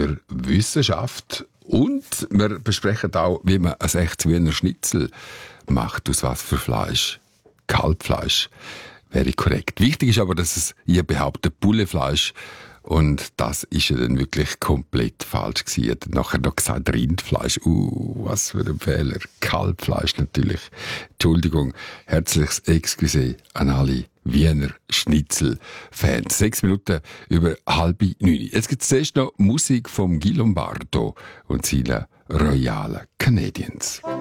der Wissenschaft. Und wir besprechen auch, wie man ein echtes Wiener Schnitzel macht. Aus was für Fleisch? Kalbfleisch wäre korrekt. Wichtig ist aber, dass es, ihr behauptet, Bullefleisch. Und das ist ja dann wirklich komplett falsch gewesen. Er hat nachher noch gesagt, Rindfleisch. Was für ein Fehler. Kalbfleisch natürlich. Entschuldigung. Herzliches Excusé an alle Wiener Schnitzel-Fans. 6 Minuten über 8:30. Jetzt gibt es zuerst noch Musik vom Guy Lombardo und seinen Royalen Canadiens.